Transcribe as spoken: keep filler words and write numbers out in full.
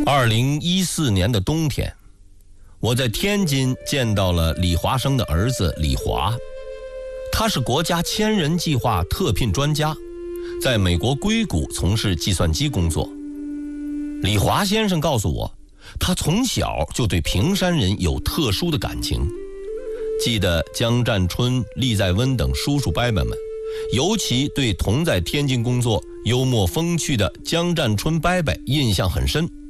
二零一四年的冬天，我在天津见到了李华生的儿子李华，他是国家千人计划特聘专家，在美国硅谷从事计算机工作。李华先生告诉我，他从小就对平山人有特殊的感情，记得江占春、厉在温等叔叔伯伯们，尤其对同在天津工作、幽默风趣的江占春伯伯印象很深。